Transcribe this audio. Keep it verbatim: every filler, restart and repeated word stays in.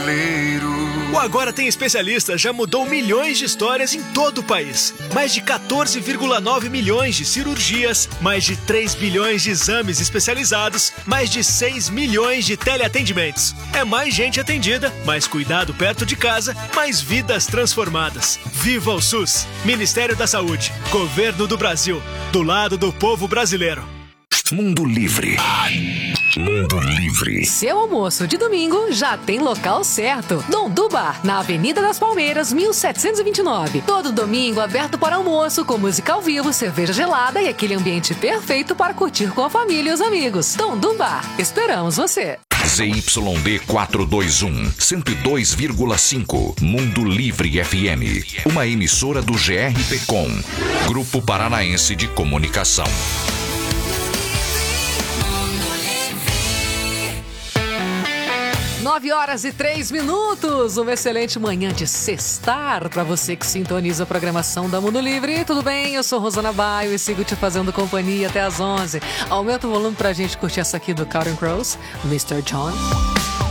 O Agora Tem Especialista já mudou milhões de histórias em todo o país. Mais de quatorze vírgula nove milhões de cirurgias, mais de três bilhões de exames especializados, mais de seis milhões de teleatendimentos. É mais gente atendida, mais cuidado perto de casa, mais vidas transformadas. Viva o SUS! Ministério da Saúde, Governo do Brasil, do lado do povo brasileiro. Mundo Livre. Mundo Livre. Seu almoço de domingo já tem local certo. Dondu Bar, na Avenida das Palmeiras, mil setecentos e vinte e nove. Todo domingo aberto para almoço, com música ao vivo, cerveja gelada e aquele ambiente perfeito para curtir com a família e os amigos. Dondu Bar, esperamos você. Z Y D quatrocentos e vinte e um, cento e dois vírgula cinco. Mundo Livre F M. Uma emissora do G R P Com, Grupo Paranaense de Comunicação. Nove horas e três minutos. Uma excelente manhã de sextar para você que sintoniza a programação da Mundo Livre. Tudo bem? Eu sou Rosana Baio e sigo te fazendo companhia até às onze. Aumenta o volume pra gente curtir essa aqui do Counting Crows, mister John.